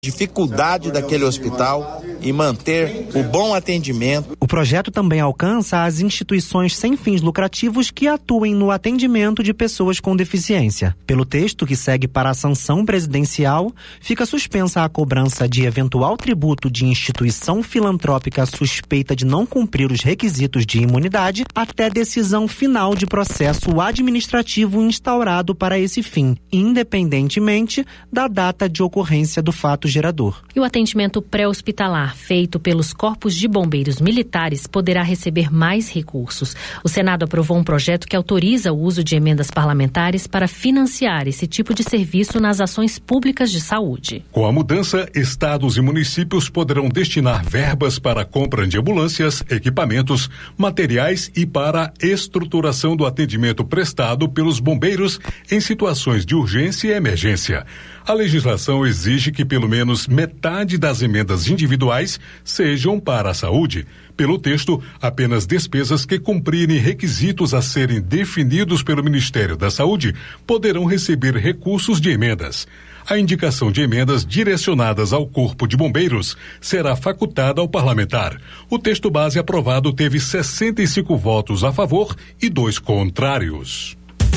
dificuldade daquele hospital e manter o bom atendimento. O projeto também alcança as instituições sem fins lucrativos que atuem no atendimento de pessoas com deficiência. Pelo texto que segue para a sanção presidencial, fica suspensa a cobrança de eventual tributo de instituição filantrópica suspeita de não cumprir os requisitos de imunidade até decisão final de processo administrativo instaurado para esse fim, independentemente da data de ocorrência do fato gerador. E o atendimento pré-hospitalar feito pelos corpos de bombeiros militares poderá receber mais recursos. O Senado aprovou um projeto que autoriza o uso de emendas parlamentares para financiar esse tipo de serviço nas ações públicas de saúde. Com a mudança, estados e municípios poderão destinar verbas para a compra de ambulâncias, equipamentos, materiais e para a estruturação do atendimento prestado pelos bombeiros em situações de urgência e emergência. A legislação exige que pelo menos metade das emendas individuais sejam para a saúde. Pelo texto, apenas despesas que cumprirem requisitos a serem definidos pelo Ministério da Saúde poderão receber recursos de emendas. A indicação de emendas direcionadas ao Corpo de Bombeiros será facultada ao parlamentar. O texto base aprovado teve 65 votos a favor e 2 contrários.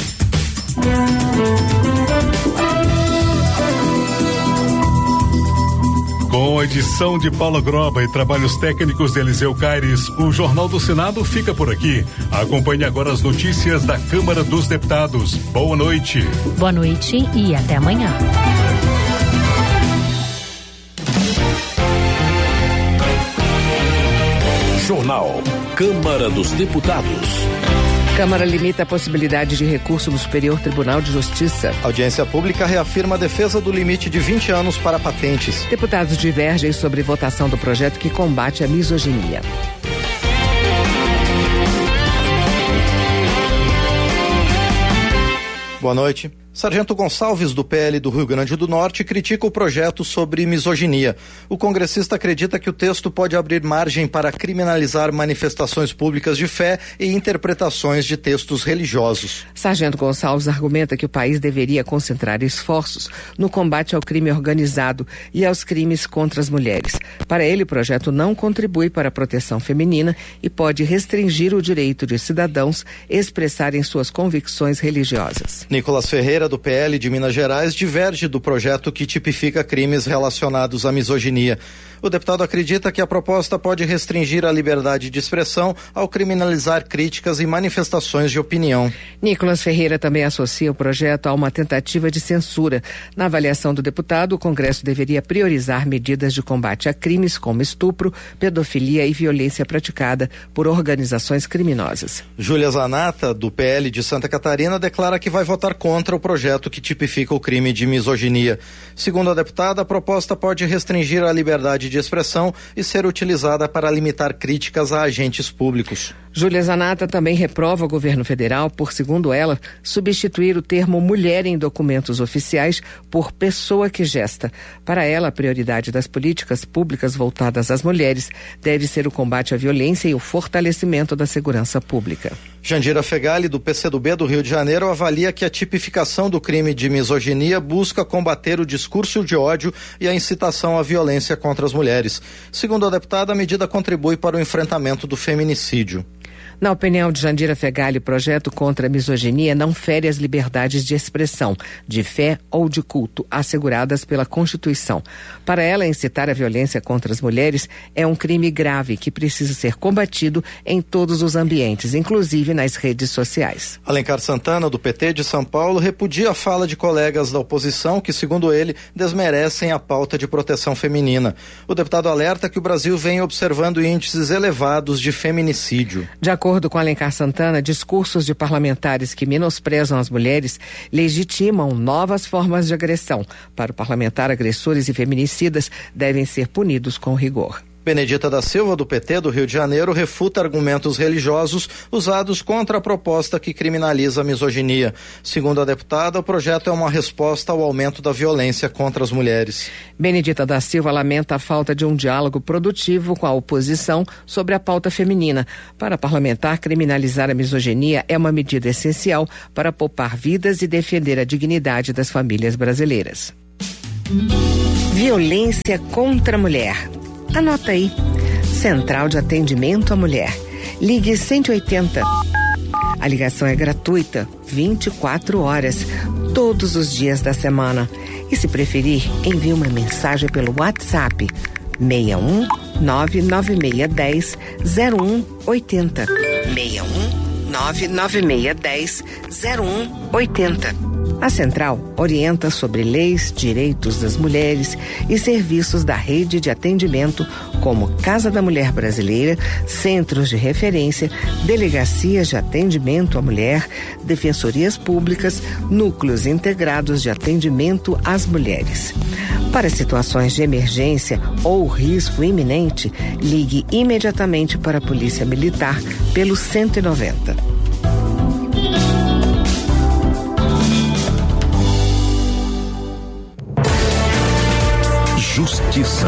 Com a edição de Paula Groba e trabalhos técnicos de Eliseu Caires, o Jornal do Senado fica por aqui. Acompanhe agora as notícias da Câmara dos Deputados. Boa noite. Boa noite e até amanhã. Jornal Câmara dos Deputados. Câmara limita a possibilidade de recurso no Superior Tribunal de Justiça. Audiência pública reafirma a defesa do limite de 20 anos para patentes. Deputados divergem sobre votação do projeto que combate a misoginia. Boa noite. Sargento Gonçalves, do PL do Rio Grande do Norte, critica o projeto sobre misoginia. O congressista acredita que o texto pode abrir margem para criminalizar manifestações públicas de fé e interpretações de textos religiosos. Sargento Gonçalves argumenta que o país deveria concentrar esforços no combate ao crime organizado e aos crimes contra as mulheres. Para ele, o projeto não contribui para a proteção feminina e pode restringir o direito de cidadãos expressarem suas convicções religiosas. Nicolas Ferreira, do PL de Minas Gerais, diverge do projeto que tipifica crimes relacionados à misoginia. O deputado acredita que a proposta pode restringir a liberdade de expressão ao criminalizar críticas e manifestações de opinião. Nicolas Ferreira também associa o projeto a uma tentativa de censura. Na avaliação do deputado, o Congresso deveria priorizar medidas de combate a crimes como estupro, pedofilia e violência praticada por organizações criminosas. Júlia Zanata, do PL de Santa Catarina, declara que vai votar contra o projeto que tipifica o crime de misoginia. Segundo a deputada, a proposta pode restringir a liberdade de expressão e ser utilizada para limitar críticas a agentes públicos. Júlia Zanata também reprova o governo federal por, segundo ela, substituir o termo mulher em documentos oficiais por pessoa que gesta. Para ela, a prioridade das políticas públicas voltadas às mulheres deve ser o combate à violência e o fortalecimento da segurança pública. Jandira Fegali, do PCdoB do Rio de Janeiro, avalia que a tipificação do crime de misoginia busca combater o discurso de ódio e a incitação à violência contra as mulheres. Segundo a deputada, a medida contribui para o enfrentamento do feminicídio. Na opinião de Jandira Fegali, o projeto contra a misoginia não fere as liberdades de expressão, de fé ou de culto asseguradas pela Constituição. Para ela, incitar a violência contra as mulheres é um crime grave que precisa ser combatido em todos os ambientes, inclusive nas redes sociais. Alencar Santana, do PT de São Paulo, repudia a fala de colegas da oposição que, segundo ele, desmerecem a pauta de proteção feminina. O deputado alerta que o Brasil vem observando índices elevados de feminicídio. De acordo com Alencar Santana, discursos de parlamentares que menosprezam as mulheres legitimam novas formas de agressão. Para o parlamentar, agressores e feminicidas devem ser punidos com rigor. Benedita da Silva, do PT do Rio de Janeiro, refuta argumentos religiosos usados contra a proposta que criminaliza a misoginia. Segundo a deputada, o projeto é uma resposta ao aumento da violência contra as mulheres. Benedita da Silva lamenta a falta de um diálogo produtivo com a oposição sobre a pauta feminina. Para a parlamentar, criminalizar a misoginia é uma medida essencial para poupar vidas e defender a dignidade das famílias brasileiras. Violência contra a mulher. Anota aí. Central de Atendimento à Mulher. Ligue 180. A ligação é gratuita, 24 horas, todos os dias da semana. E se preferir, envie uma mensagem pelo WhatsApp 61 99610 0180. 61 99610 0180. A Central orienta sobre leis, direitos das mulheres e serviços da rede de atendimento como Casa da Mulher Brasileira, centros de referência, delegacias de atendimento à mulher, defensorias públicas, núcleos integrados de atendimento às mulheres. Para situações de emergência ou risco iminente, ligue imediatamente para a Polícia Militar pelo 190. Justiça.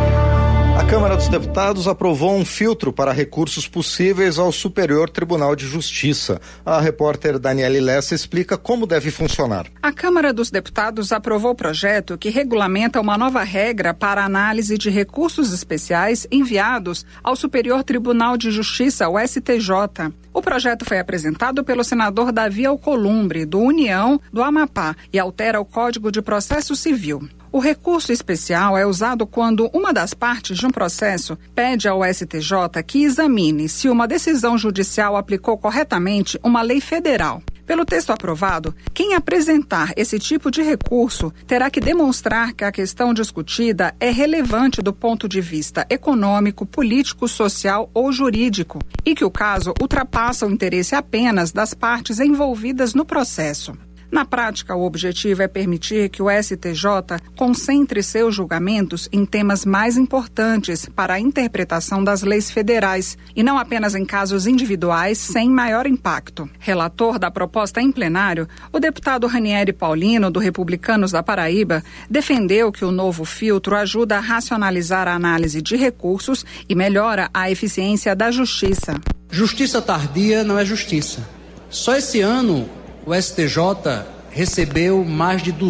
A Câmara dos Deputados aprovou um filtro para recursos possíveis ao Superior Tribunal de Justiça. A repórter Daniele Lessa explica como deve funcionar. A Câmara dos Deputados aprovou o projeto que regulamenta uma nova regra para análise de recursos especiais enviados ao Superior Tribunal de Justiça, o STJ. O projeto foi apresentado pelo senador Davi Alcolumbre, do União do Amapá, e altera o Código de Processo Civil. O recurso especial é usado quando uma das partes de um processo pede ao STJ que examine se uma decisão judicial aplicou corretamente uma lei federal. Pelo texto aprovado, quem apresentar esse tipo de recurso terá que demonstrar que a questão discutida é relevante do ponto de vista econômico, político, social ou jurídico e que o caso ultrapassa o interesse apenas das partes envolvidas no processo. Na prática, o objetivo é permitir que o STJ concentre seus julgamentos em temas mais importantes para a interpretação das leis federais e não apenas em casos individuais sem maior impacto. Relator da proposta em plenário, o deputado Ranieri Paulino, do Republicanos da Paraíba, defendeu que o novo filtro ajuda a racionalizar a análise de recursos e melhora a eficiência da justiça. Justiça tardia não é justiça. Só esse ano o STJ recebeu mais de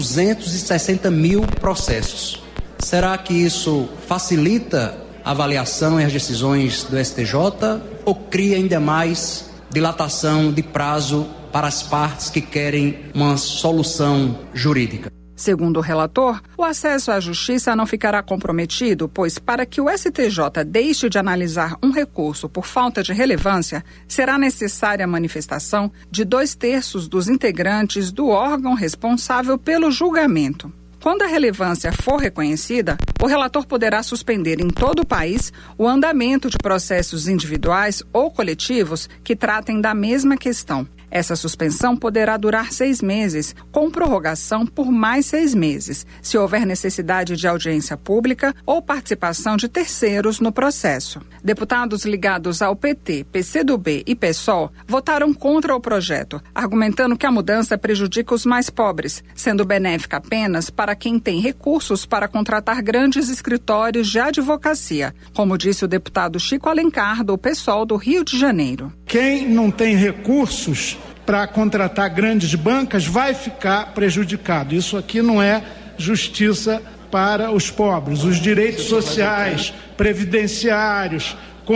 260 mil processos. Será que isso facilita a avaliação e as decisões do STJ ou cria ainda mais dilatação de prazo para as partes que querem uma solução jurídica? Segundo o relator, o acesso à justiça não ficará comprometido, pois para que o STJ deixe de analisar um recurso por falta de relevância, será necessária a manifestação de 2/3 dos integrantes do órgão responsável pelo julgamento. Quando a relevância for reconhecida, o relator poderá suspender em todo o país o andamento de processos individuais ou coletivos que tratem da mesma questão. Essa suspensão poderá durar 6 meses, com prorrogação por mais 6 meses, se houver necessidade de audiência pública ou participação de terceiros no processo. Deputados ligados ao PT, PCdoB e PSOL votaram contra o projeto, argumentando que a mudança prejudica os mais pobres, sendo benéfica apenas para quem tem recursos para contratar grandes escritórios de advocacia, como disse o deputado Chico Alencar, do PSOL do Rio de Janeiro. Quem não tem recursos para contratar grandes bancas vai ficar prejudicado. Isso aqui não é justiça para os pobres. Os direitos sociais, previdenciários,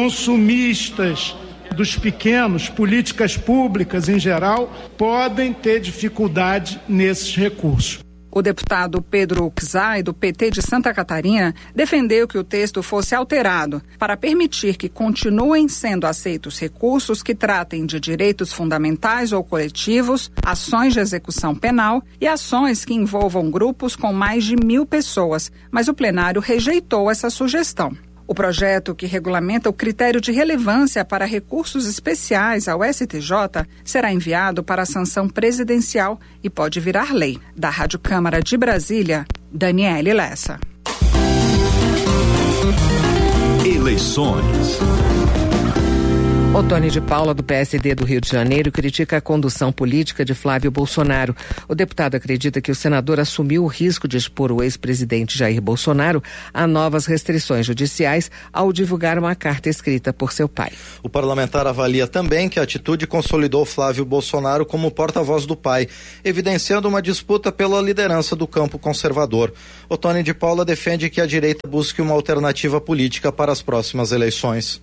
consumistas dos pequenos, políticas públicas em geral, podem ter dificuldade nesses recursos. O deputado Pedro Uczai, do PT de Santa Catarina, defendeu que o texto fosse alterado para permitir que continuem sendo aceitos recursos que tratem de direitos fundamentais ou coletivos, ações de execução penal e ações que envolvam grupos com mais de 1.000 pessoas, mas o plenário rejeitou essa sugestão. O projeto, que regulamenta o critério de relevância para recursos especiais ao STJ, será enviado para a sanção presidencial e pode virar lei. Da Rádio Câmara de Brasília, Daniele Lessa. Eleições. Otônio de Paula, do PSD do Rio de Janeiro, critica a condução política de Flávio Bolsonaro. O deputado acredita que o senador assumiu o risco de expor o ex-presidente Jair Bolsonaro a novas restrições judiciais ao divulgar uma carta escrita por seu pai. O parlamentar avalia também que a atitude consolidou Flávio Bolsonaro como porta-voz do pai, evidenciando uma disputa pela liderança do campo conservador. Otônio de Paula defende que a direita busque uma alternativa política para as próximas eleições.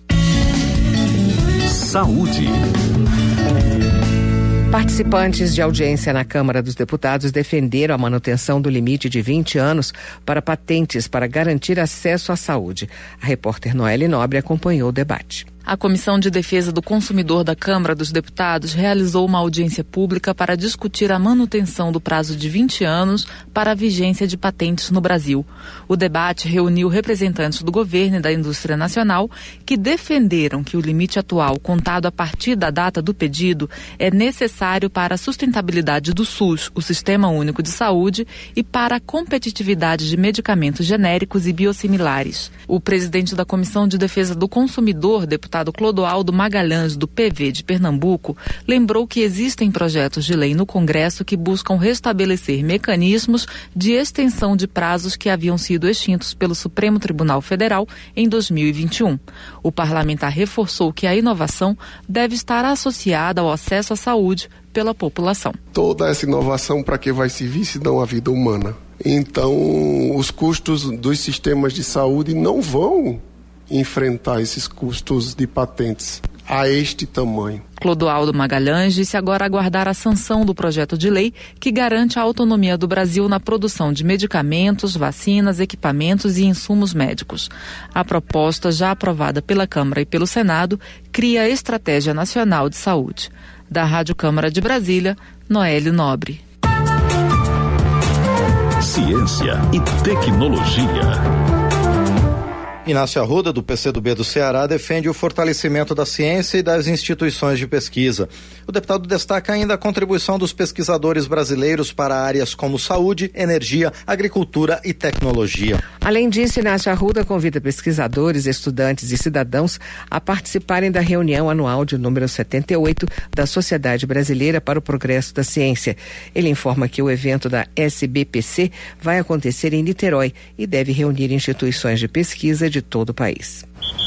Saúde. Participantes de audiência na Câmara dos Deputados defenderam a manutenção do limite de 20 anos para patentes para garantir acesso à saúde. A repórter Noelle Nobre acompanhou o debate. A Comissão de Defesa do Consumidor da Câmara dos Deputados realizou uma audiência pública para discutir a manutenção do prazo de 20 anos para a vigência de patentes no Brasil. O debate reuniu representantes do governo e da indústria nacional que defenderam que o limite atual, contado a partir da data do pedido, é necessário para a sustentabilidade do SUS, o Sistema Único de Saúde, e para a competitividade de medicamentos genéricos e biosimilares. O presidente da Comissão de Defesa do Consumidor, deputado Clodoaldo Magalhães, do PV de Pernambuco, lembrou que existem projetos de lei no Congresso que buscam restabelecer mecanismos de extensão de prazos que haviam sido extintos pelo Supremo Tribunal Federal em 2021. O parlamentar reforçou que a inovação deve estar associada ao acesso à saúde pela população. Toda essa inovação para que vai servir se não a vida humana? Então, os custos dos sistemas de saúde não vão enfrentar esses custos de patentes a este tamanho. Clodoaldo Magalhães disse agora aguardar a sanção do projeto de lei que garante a autonomia do Brasil na produção de medicamentos, vacinas, equipamentos e insumos médicos. A proposta, já aprovada pela Câmara e pelo Senado, cria a Estratégia Nacional de Saúde. Da Rádio Câmara de Brasília, Noelle Nobre. Ciência e tecnologia. Inácio Arruda, do PCdoB do Ceará, defende o fortalecimento da ciência e das instituições de pesquisa. O deputado destaca ainda a contribuição dos pesquisadores brasileiros para áreas como saúde, energia, agricultura e tecnologia. Além disso, Inácio Arruda convida pesquisadores, estudantes e cidadãos a participarem da reunião anual de número 78 da Sociedade Brasileira para o Progresso da Ciência. Ele informa que o evento da SBPC vai acontecer em Niterói e deve reunir instituições de pesquisa de todo o país.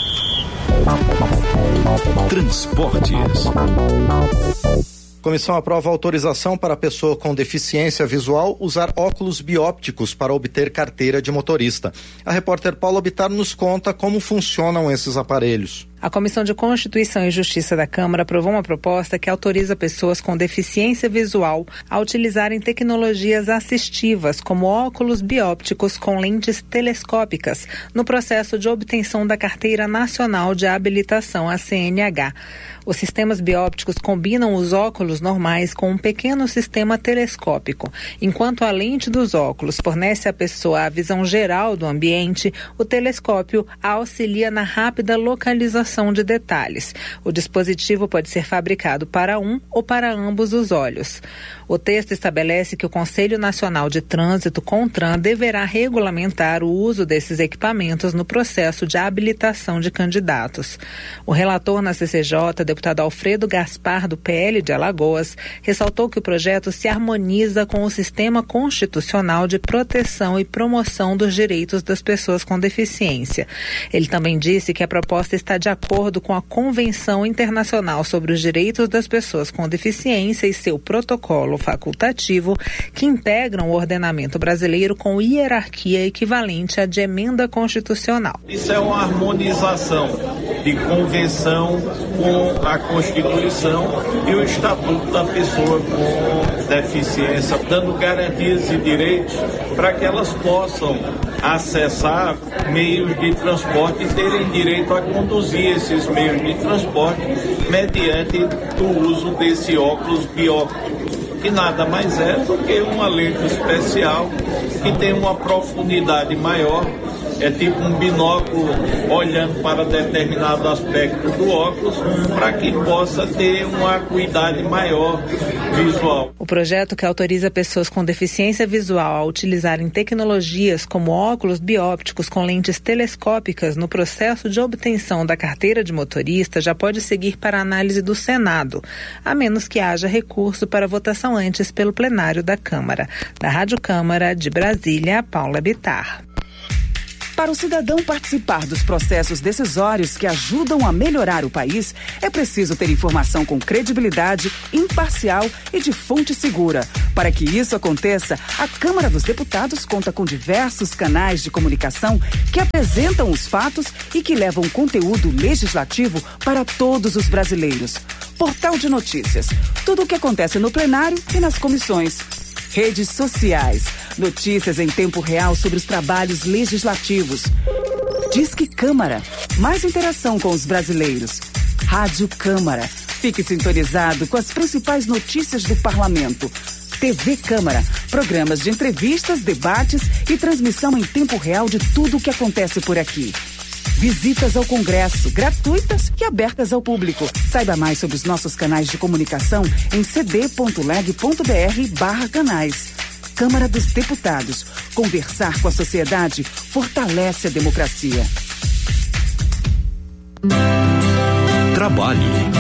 Transportes. Comissão aprova autorização para a pessoa com deficiência visual usar óculos biópticos para obter carteira de motorista. A repórter Paula Bittar nos conta como funcionam esses aparelhos. A Comissão de Constituição e Justiça da Câmara aprovou uma proposta que autoriza pessoas com deficiência visual a utilizarem tecnologias assistivas, como óculos biópticos com lentes telescópicas, no processo de obtenção da Carteira Nacional de Habilitação, a CNH. Os sistemas biópticos combinam os óculos normais com um pequeno sistema telescópico. Enquanto a lente dos óculos fornece à pessoa a visão geral do ambiente, o telescópio a auxilia na rápida localização de detalhes. O dispositivo pode ser fabricado para um ou para ambos os olhos. O texto estabelece que o Conselho Nacional de Trânsito, CONTRAN, deverá regulamentar o uso desses equipamentos no processo de habilitação de candidatos. O relator na CCJ, deputado Alfredo Gaspar, do PL de Alagoas, ressaltou que o projeto se harmoniza com o sistema constitucional de proteção e promoção dos direitos das pessoas com deficiência. Ele também disse que a proposta está de acordo com a Convenção Internacional sobre os Direitos das Pessoas com Deficiência e seu protocolo facultativo, que integram o ordenamento brasileiro com hierarquia equivalente à de emenda constitucional. Isso é uma harmonização de convenção com a Constituição e o Estatuto da Pessoa com Deficiência, dando garantias e direitos para que elas possam acessar meios de transporte e terem direito a conduzir esses meios de transporte mediante o uso desse óculos bióptico, que nada mais é do que uma lente especial que tem uma profundidade maior é tipo um binóculo olhando para determinado aspecto do óculos, para que possa ter uma acuidade maior visual. O projeto, que autoriza pessoas com deficiência visual a utilizarem tecnologias como óculos biópticos com lentes telescópicas no processo de obtenção da carteira de motorista, já pode seguir para análise do Senado, a menos que haja recurso para votação antes pelo plenário da Câmara. Da Rádio Câmara de Brasília, Paula Bittar. Para o cidadão participar dos processos decisórios que ajudam a melhorar o país, é preciso ter informação com credibilidade, imparcial e de fonte segura. Para que isso aconteça, a Câmara dos Deputados conta com diversos canais de comunicação que apresentam os fatos e que levam conteúdo legislativo para todos os brasileiros. Portal de notícias. Tudo o que acontece no plenário e nas comissões. Redes sociais. Notícias em tempo real sobre os trabalhos legislativos. Disque Câmara. Mais interação com os brasileiros. Rádio Câmara. Fique sintonizado com as principais notícias do parlamento. TV Câmara. Programas de entrevistas, debates e transmissão em tempo real de tudo o que acontece por aqui. Visitas ao Congresso, gratuitas e abertas ao público. Saiba mais sobre os nossos canais de comunicação em cd.leg.br/canais. Câmara dos Deputados. Conversar com a sociedade fortalece a democracia. Trabalho.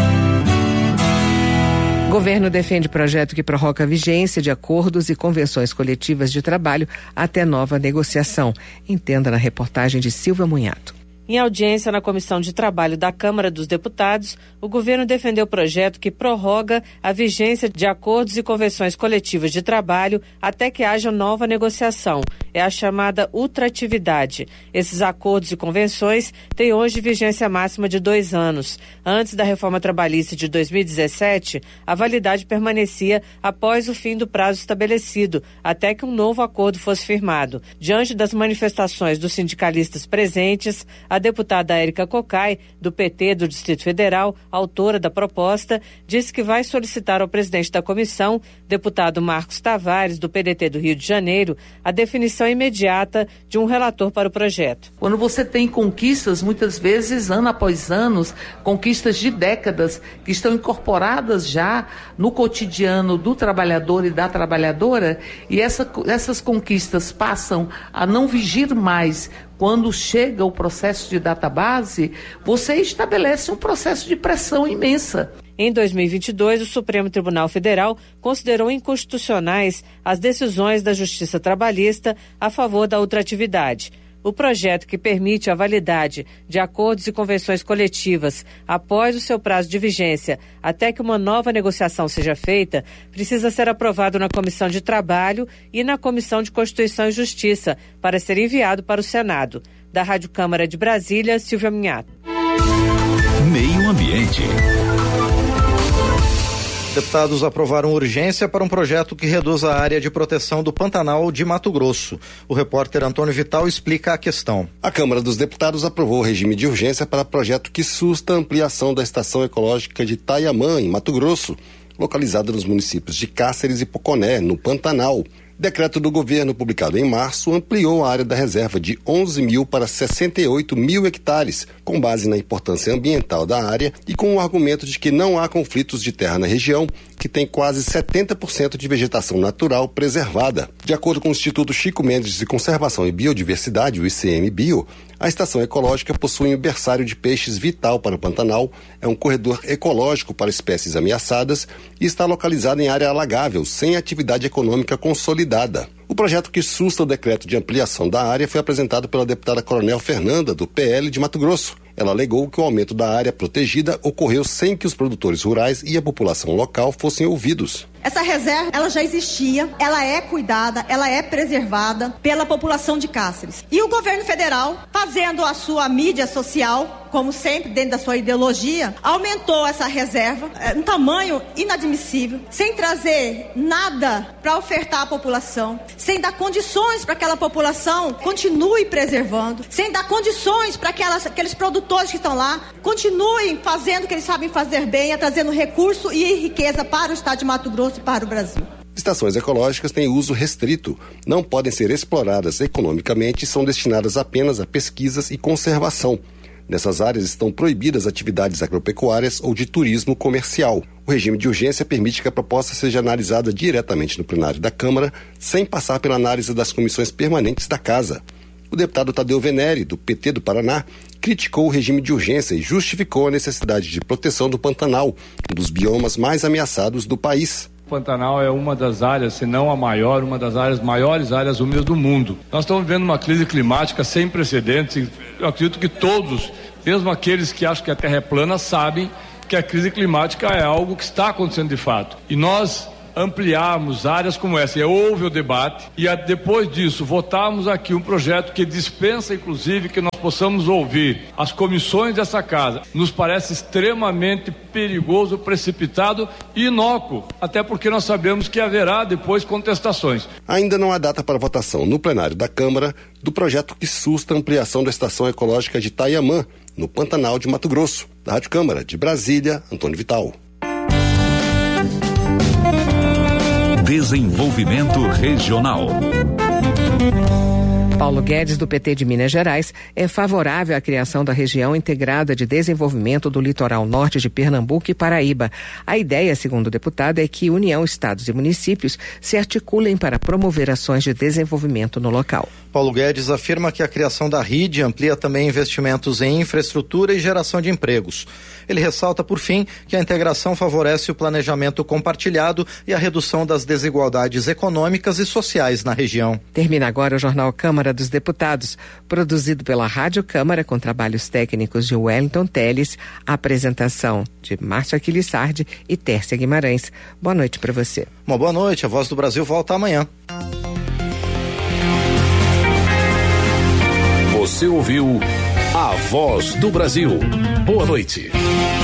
O governo defende projeto que prorroga a vigência de acordos e convenções coletivas de trabalho até nova negociação. Entenda na reportagem de Silvia Munhato. Em audiência na Comissão de Trabalho da Câmara dos Deputados, o governo defendeu o projeto que prorroga a vigência de acordos e convenções coletivas de trabalho até que haja nova negociação. É a chamada ultratividade. Esses acordos e convenções têm hoje vigência máxima de 2 anos. Antes da reforma trabalhista de 2017, a validade permanecia após o fim do prazo estabelecido, até que um novo acordo fosse firmado. Diante das manifestações dos sindicalistas presentes, a deputada Érica Cocai, do PT do Distrito Federal, autora da proposta, disse que vai solicitar ao presidente da comissão, deputado Marcos Tavares, do PDT do Rio de Janeiro, a definição imediata de um relator para o projeto. Quando você tem conquistas, muitas vezes, ano após ano, conquistas de décadas, que estão incorporadas já no cotidiano do trabalhador e da trabalhadora, e essas conquistas passam a não vigir mais. Quando chega o processo de database, você estabelece um processo de pressão imensa. Em 2022, o Supremo Tribunal Federal considerou inconstitucionais as decisões da Justiça Trabalhista a favor da ultratividade. O projeto, que permite a validade de acordos e convenções coletivas após o seu prazo de vigência até que uma nova negociação seja feita, precisa ser aprovado na Comissão de Trabalho e na Comissão de Constituição e Justiça para ser enviado para o Senado. Da Rádio Câmara de Brasília, Silvia Munhato. Meio Ambiente. Deputados aprovaram urgência para um projeto que reduz a área de proteção do Pantanal de Mato Grosso. O repórter Antônio Vital explica a questão. A Câmara dos Deputados aprovou o regime de urgência para projeto que susta a ampliação da Estação Ecológica de Itaiamã, em Mato Grosso, localizada nos municípios de Cáceres e Poconé, no Pantanal. Decreto do governo publicado em março ampliou a área da reserva de 11 mil para 68 mil hectares, com base na importância ambiental da área e com o argumento de que não há conflitos de terra na região, que tem quase 70% de vegetação natural preservada. De acordo com o Instituto Chico Mendes de Conservação e Biodiversidade, o ICMBio, a estação ecológica possui um berçário de peixes vital para o Pantanal, é um corredor ecológico para espécies ameaçadas e está localizada em área alagável, sem atividade econômica consolidada. O projeto que susta o decreto de ampliação da área foi apresentado pela deputada Coronel Fernanda, do PL de Mato Grosso. Ela alegou que o aumento da área protegida ocorreu sem que os produtores rurais e a população local fossem ouvidos. Essa reserva, ela já existia, ela é cuidada, ela é preservada pela população de Cáceres. E o governo federal, fazendo a sua mídia social, como sempre, dentro da sua ideologia, aumentou essa reserva, um tamanho inadmissível, sem trazer nada para ofertar à população, sem dar condições para aquela população continue preservando, sem dar condições para aqueles produtores que estão lá continuem fazendo o que eles sabem fazer bem, trazendo recurso e riqueza para o estado de Mato Grosso e para o Brasil. Estações ecológicas têm uso restrito, não podem ser exploradas economicamente e são destinadas apenas a pesquisas e conservação. Nessas áreas estão proibidas atividades agropecuárias ou de turismo comercial. O regime de urgência permite que a proposta seja analisada diretamente no plenário da Câmara, sem passar pela análise das comissões permanentes da Casa. O deputado Tadeu Venere, do PT do Paraná, criticou o regime de urgência e justificou a necessidade de proteção do Pantanal, um dos biomas mais ameaçados do país. O Pantanal é uma das áreas, se não a maior, uma das maiores áreas úmidas do mundo. Nós estamos vivendo uma crise climática sem precedentes e eu acredito que todos, mesmo aqueles que acham que a Terra é plana, sabem que a crise climática é algo que está acontecendo de fato. E nós ampliarmos áreas como essa, houve o debate e depois disso votarmos aqui um projeto que dispensa inclusive que nós possamos ouvir as comissões dessa casa, nos parece extremamente perigoso, precipitado e inócuo, até porque nós sabemos que haverá depois contestações. Ainda não há data para votação no plenário da Câmara do projeto que susta a ampliação da estação ecológica de Itaiamã, no Pantanal de Mato Grosso. Da Rádio Câmara de Brasília, Antônio Vital. Desenvolvimento Regional. Paulo Guedes, do PT de Minas Gerais, é favorável à criação da região integrada de desenvolvimento do litoral norte de Pernambuco e Paraíba. A ideia, segundo o deputado, é que União, estados e municípios se articulem para promover ações de desenvolvimento no local. Paulo Guedes afirma que a criação da RID amplia também investimentos em infraestrutura e geração de empregos. Ele ressalta, por fim, que a integração favorece o planejamento compartilhado e a redução das desigualdades econômicas e sociais na região. Termina agora o Jornal Câmara dos Deputados, produzido pela Rádio Câmara com trabalhos técnicos de Wellington Teles, a apresentação de Márcio Aquilissardi e Tércia Guimarães. Boa noite para você. Uma boa noite, a Voz do Brasil volta amanhã. Você ouviu A Voz do Brasil. Boa noite.